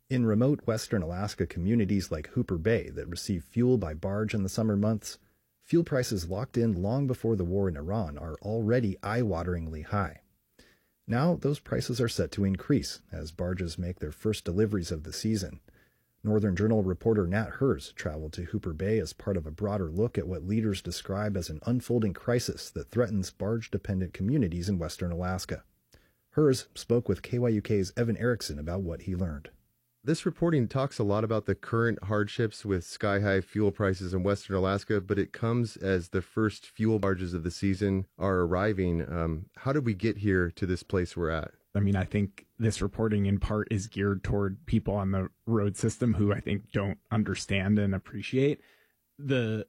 In remote western Alaska communities like Hooper Bay that receive fuel by barge in the summer months, fuel prices locked in long before the war in Iran are already eye-wateringly high. Now, those prices are set to increase as barges make their first deliveries of the season. Northern Journal reporter Nat Hers traveled to Hooper Bay as part of a broader look at what leaders describe as an unfolding crisis that threatens barge-dependent communities in western Alaska. Hers spoke with KYUK's Evan Erickson about what he learned. This reporting talks a lot about the current hardships with sky-high fuel prices in western Alaska, but it comes as the first fuel barges of the season are arriving. How did we get here to this place we're at? I mean, I think this reporting in part is geared toward people on the road system who I think don't understand and appreciate the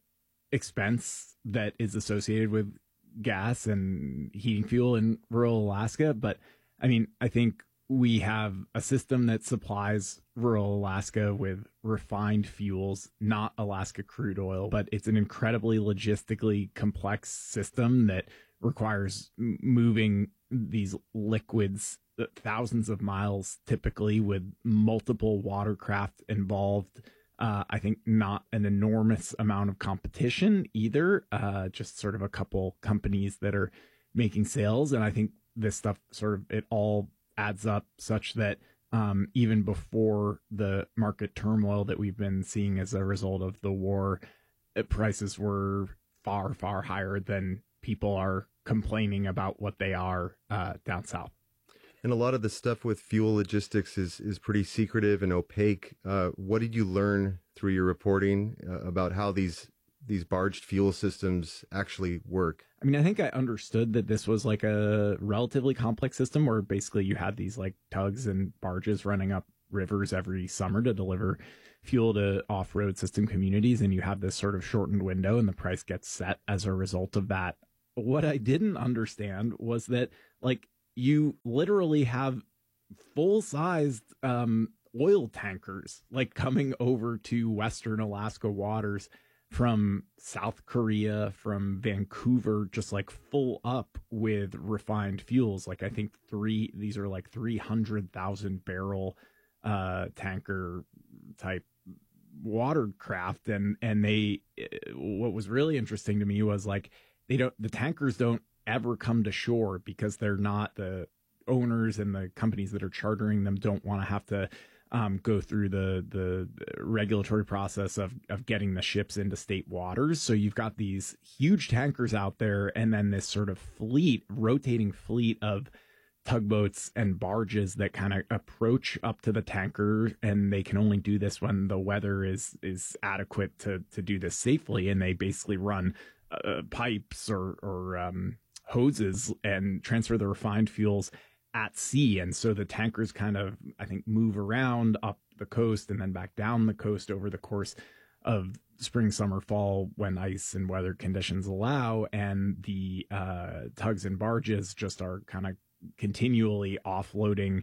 expense that is associated with gas and heating fuel in rural Alaska. But I mean, I think we have a system that supplies rural Alaska with refined fuels, not Alaska crude oil, but it's an incredibly logistically complex system that requires moving these liquids thousands of miles, typically with multiple watercraft involved. I think not an enormous amount of competition either, just sort of a couple companies that are making sales. And I think this stuff it all adds up such that even before the market turmoil that we've been seeing as a result of the war, prices were far, far higher than people are complaining about what they are down south. And a lot of the stuff with fuel logistics is pretty secretive and opaque. What did you learn through your reporting about how these barged fuel systems actually work? I mean, I think I understood that this was like a relatively complex system where basically you had these like tugs and barges running up rivers every summer to deliver fuel to off-road system communities. And you have this sort of shortened window and the price gets set as a result of that. What I didn't understand was that like you literally have full-sized oil tankers like coming over to western Alaska waters from South Korea, from Vancouver, just like full up with refined fuels. Like I think these are like 300,000 barrel tanker type watercraft. And they, what was really interesting to me was like, the tankers don't ever come to shore because they're not, the owners and the companies that are chartering them don't want to have to go through the regulatory process of getting the ships into state waters. So you've got these huge tankers out there and then this sort of rotating fleet of tugboats and barges that kind of approach up to the tanker, and they can only do this when the weather is adequate to do this safely. And they basically run pipes or hoses and transfer the refined fuels at sea. And so the tankers kind of, I think, move around up the coast and then back down the coast over the course of spring, summer, fall when ice and weather conditions allow. And the tugs and barges just are kind of continually offloading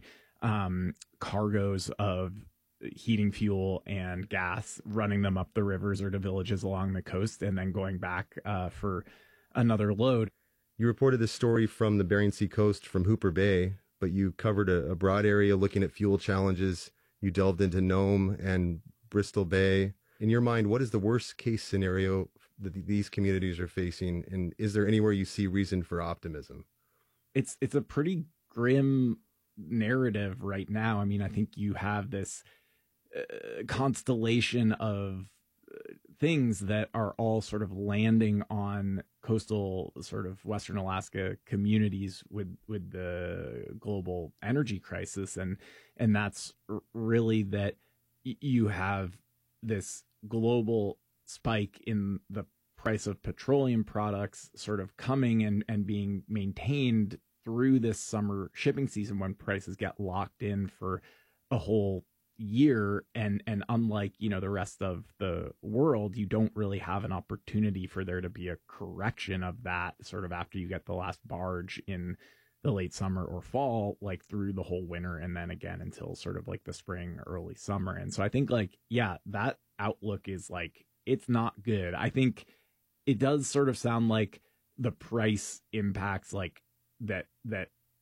cargoes of heating fuel and gas, running them up the rivers or to villages along the coast, and then going back for another load. You reported this story from the Bering Sea coast from Hooper Bay, but you covered a broad area looking at fuel challenges. You delved into Nome and Bristol Bay. In your mind, what is the worst case scenario that these communities are facing? And is there anywhere you see reason for optimism? It's a pretty grim narrative right now. I mean, I think you have this constellation of things that are all sort of landing on coastal sort of Western Alaska communities with the global energy crisis. And that's really that you have this global spike in the price of petroleum products sort of coming and being maintained through this summer shipping season when prices get locked in for a whole year. And unlike, the rest of the world, you don't really have an opportunity for there to be a correction of that sort of after you get the last barge in the late summer or fall, like through the whole winter and then again until sort of like the spring, early summer. And so I think that outlook is like, it's not good. I think it does sort of sound like the price impacts like that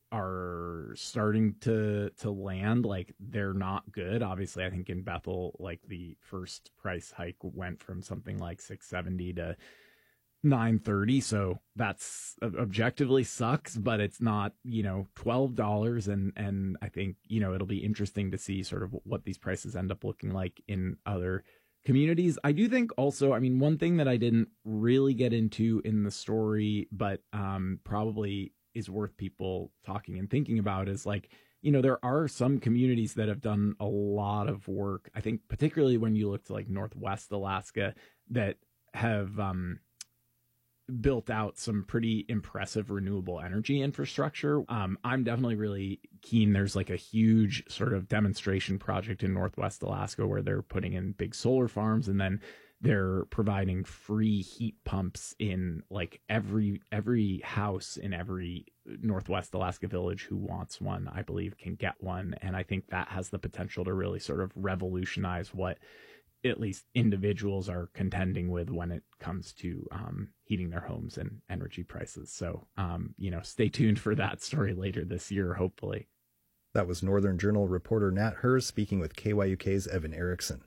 are starting to land. Like, they're not good. Obviously, I think in Bethel, like, the first price hike went from something like $6.70 to $9.30, so that's objectively sucks, but it's not, $12. And I think, it'll be interesting to see sort of what these prices end up looking like in other communities. I do think also, I mean, one thing that I didn't really get into in the story, but probably is worth people talking and thinking about, is like, there are some communities that have done a lot of work. I think particularly when you look to like Northwest Alaska, that have built out some pretty impressive renewable energy infrastructure. I'm definitely really keen. There's like a huge sort of demonstration project in Northwest Alaska where they're putting in big solar farms, and then they're providing free heat pumps in like every house in every Northwest Alaska village who wants one, I believe, can get one. And I think that has the potential to really sort of revolutionize what at least individuals are contending with when it comes to heating their homes and energy prices. So, stay tuned for that story later this year, hopefully. That was Northern Journal reporter Nat Hers speaking with KYUK's Evan Erickson.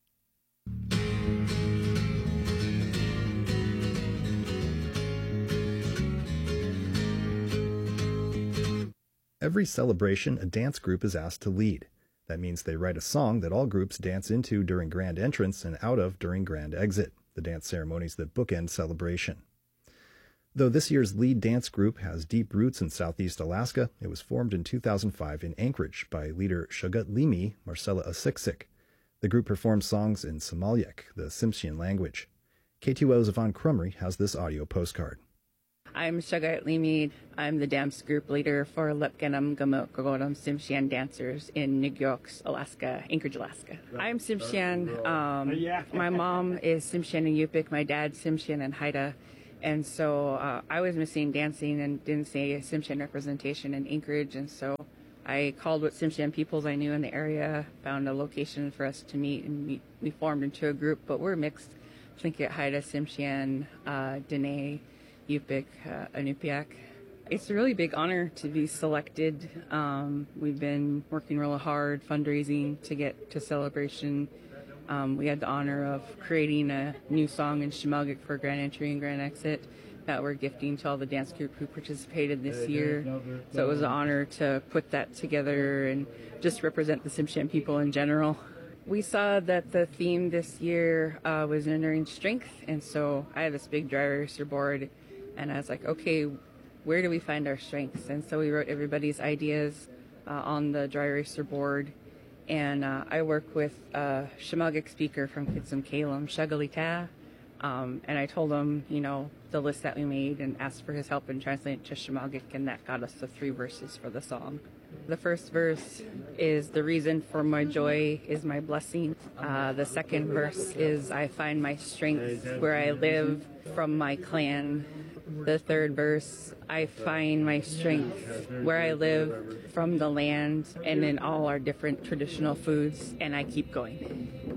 Every celebration, a dance group is asked to lead. That means they write a song that all groups dance into during grand entrance and out of during grand exit, the dance ceremonies that bookend celebration. Though this year's lead dance group has deep roots in Southeast Alaska, it was formed in 2005 in Anchorage by leader Shagat Limi Marcella Asiksik. The group performs songs in Samalyak, the Tsimshian language. K2O's Yvonne Crumry has this audio postcard. I'm Shagat Limi. I'm the dance group leader for Lepkanam Gamot Gogodam Tsimshian dancers in Nugyoks, Alaska, Anchorage, Alaska. I'm Tsimshian. My mom is Tsimshian and Yupik. My dad's Tsimshian and Haida. And so I was missing dancing and didn't see a Tsimshian representation in Anchorage. And so I called what Tsimshian peoples I knew in the area, found a location for us to meet, and we formed into a group. But we're mixed. Tlingit, Haida, Tsimshian, Dene, Yupik, Inupiaq. It's a really big honor to be selected. We've been working really hard, fundraising to get to celebration. We had the honor of creating a new song in Shimalgik for Grand Entry and Grand Exit that we're gifting to all the dance group who participated this year. So it was an honor to put that together and just represent the Tsimshian people in general. We saw that the theme this year was Enduring Strength, and so I had this big dry eraser board, and I was like, okay, where do we find our strengths? And so we wrote everybody's ideas on the dry eraser board, and I work with a Shimalgik speaker from Kitsum Kalem, Shagalita, and I told him, the list that we made and asked for his help in translating it to Shimalgik, and that got us the 3 verses for the song. The first verse is the reason for my joy is my blessing. The second verse is I find my strength where I live from my clan. The third verse, I find my strength where I live from the land and in all our different traditional foods, and I keep going.